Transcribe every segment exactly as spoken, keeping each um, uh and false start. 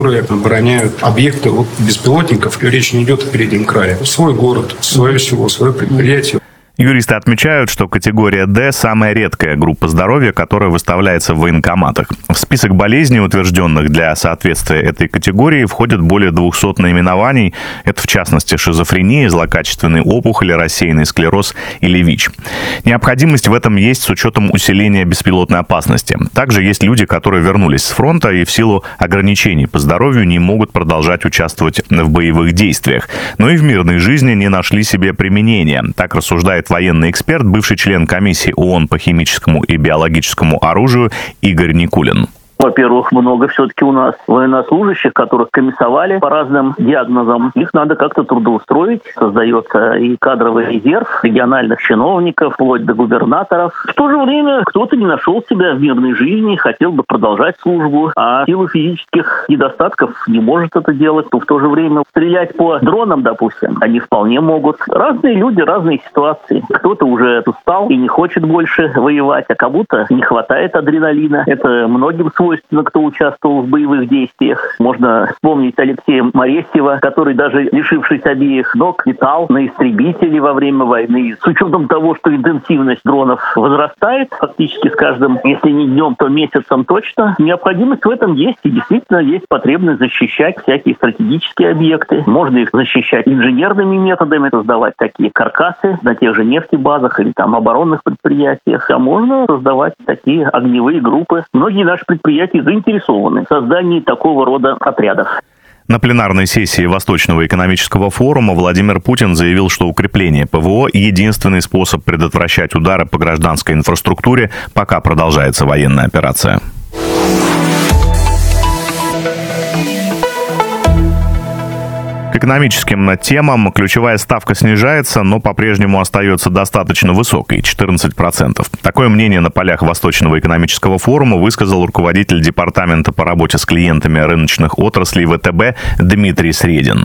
которые обороняют объекты от беспилотников. Речь не идет о переднем крае. Свой город, свое село, свое предприятие. Юристы отмечают, что категория Д – самая редкая группа здоровья, которая выставляется в военкоматах. В список болезней, утвержденных для соответствия этой категории, входят более двухсот наименований. Это, в частности, шизофрения, злокачественные опухоли, рассеянный склероз или ВИЧ. Необходимость в этом есть с учетом усиления беспилотной опасности. Также есть люди, которые вернулись с фронта и в силу ограничений по здоровью не могут продолжать участвовать в боевых действиях, но и в мирной жизни не нашли себе применения. Так рассуждает военный эксперт, бывший член комиссии ООН по химическому и биологическому оружию Игорь Никулин. Во-первых, много все-таки у нас военнослужащих, которых комиссовали по разным диагнозам. Их надо как-то трудоустроить. Создается и кадровый резерв региональных чиновников, вплоть до губернаторов. В то же время кто-то не нашел себя в мирной жизни, хотел бы продолжать службу, а в силу физических недостатков не может это делать. То в то же время стрелять по дронам, допустим, они вполне могут. Разные люди, разные ситуации. Кто-то уже устал и не хочет больше воевать, а кому-то не хватает адреналина. Это многим свойственно. Кто участвовал в боевых действиях. Можно вспомнить Алексея Моресьева, который, даже лишившись обеих ног, летал на истребителе во время войны. С учетом того, что интенсивность дронов возрастает фактически с каждым, если не днем, то месяцем точно, необходимость в этом есть. И действительно есть потребность защищать всякие стратегические объекты. Можно их защищать инженерными методами, создавать такие каркасы на тех же нефтебазах или там оборонных предприятиях. А можно создавать такие огневые группы. Многие наши предприятия заинтересованы в создании такого рода отрядов. На пленарной сессии Восточного экономического форума Владимир Путин заявил, что укрепление ПВО – единственный способ предотвращать удары по гражданской инфраструктуре, пока продолжается военная операция. К экономическим темам ключевая ставка снижается, но по-прежнему остается достаточно высокой – четырнадцать процентов. Такое мнение на полях Восточного экономического форума высказал руководитель департамента по работе с клиентами рыночных отраслей ВТБ Дмитрий Средин.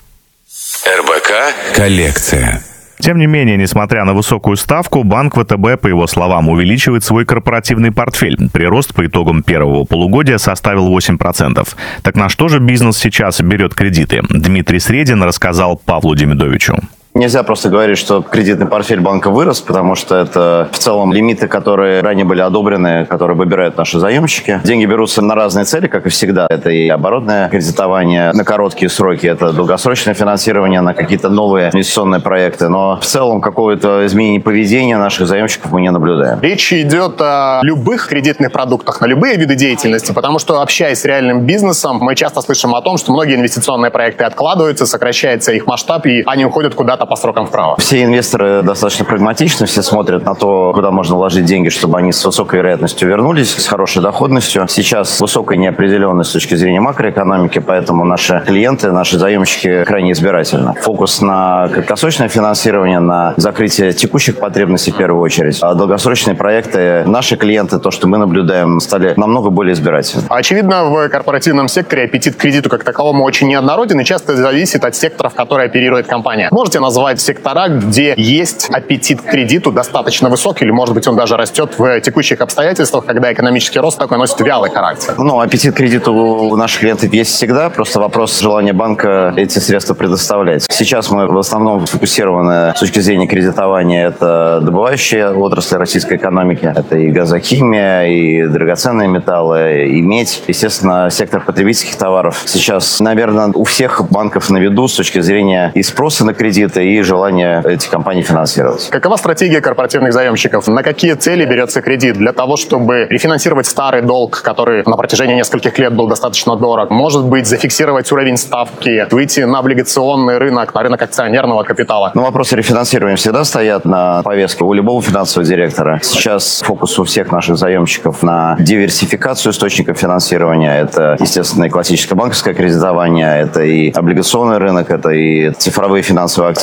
эр бэ ка «Коллекция». Тем не менее, несмотря на высокую ставку, банк ВТБ, по его словам, увеличивает свой корпоративный портфель. Прирост по итогам первого полугодия составил восемь процентов. Так на что же бизнес сейчас берет кредиты? Дмитрий Средин рассказал Павлу Демидовичу. Нельзя просто говорить, что кредитный портфель банка вырос, потому что это в целом лимиты, которые ранее были одобрены, которые выбирают наши заемщики. Деньги берутся на разные цели, как и всегда. Это и оборотное кредитование на короткие сроки, это долгосрочное финансирование на какие-то новые инвестиционные проекты. Но в целом какого-то изменения поведения наших заемщиков мы не наблюдаем. Речь идет о любых кредитных продуктах, на любые виды деятельности, потому что, общаясь с реальным бизнесом, мы часто слышим о том, что многие инвестиционные проекты откладываются, сокращается их масштаб, и они уходят куда-то по срокам вправо. Все инвесторы достаточно прагматичны, все смотрят на то, куда можно вложить деньги, чтобы они с высокой вероятностью вернулись, с хорошей доходностью. Сейчас высокая неопределенность с точки зрения макроэкономики, поэтому наши клиенты, наши заемщики крайне избирательны. Фокус на краткосрочное финансирование, на закрытие текущих потребностей в первую очередь. А долгосрочные проекты, наши клиенты, то, что мы наблюдаем, стали намного более избирательны. Очевидно, в корпоративном секторе аппетит к кредиту как таковому очень неоднороден и часто зависит от секторов, в которые оперирует компания. Можете назвать сектора, где есть аппетит к кредиту достаточно высокий, или, может быть, он даже растет в текущих обстоятельствах, когда экономический рост такой носит вялый характер? Ну, аппетит к кредиту у наших клиентов есть всегда, просто вопрос желания банка эти средства предоставлять. Сейчас мы в основном сфокусированы с точки зрения кредитования, это добывающие отрасли российской экономики, это и газохимия, и драгоценные металлы, и медь, естественно, сектор потребительских товаров. Сейчас, наверное, у всех банков на виду с точки зрения и спроса на кредиты, и желание эти компании финансировать. Какова стратегия корпоративных заемщиков? На какие цели берется кредит? Для того, чтобы рефинансировать старый долг, который на протяжении нескольких лет был достаточно дорог? Может быть, зафиксировать уровень ставки, выйти на облигационный рынок, на рынок акционерного капитала? Ну, вопросы рефинансирования всегда стоят на повестке у любого финансового директора. Сейчас фокус у всех наших заемщиков на диверсификацию источников финансирования. Это, естественно, и классическое банковское кредитование, это и облигационный рынок, это и цифровые финансовые активы.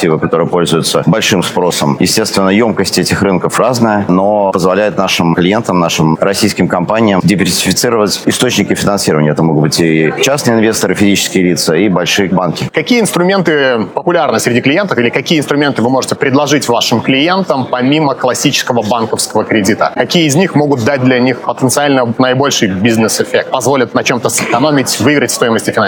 активы, которые пользуются большим спросом. Естественно, емкость этих рынков разная, но позволяет нашим клиентам, нашим российским компаниям диверсифицировать источники финансирования. Это могут быть и частные инвесторы, физические лица, и большие банки. Какие инструменты популярны среди клиентов или какие инструменты вы можете предложить вашим клиентам помимо классического банковского кредита? Какие из них могут дать для них потенциально наибольший бизнес-эффект, позволят на чем-то сэкономить, выиграть в стоимости финансирования?